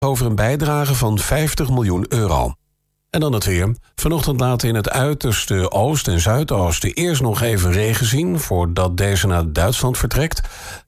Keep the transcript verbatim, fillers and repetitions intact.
over een bijdrage van vijftig miljoen euro. En dan het weer. Vanochtend laten in het uiterste oost- en zuidoosten eerst nog even regen zien, voordat deze naar Duitsland vertrekt.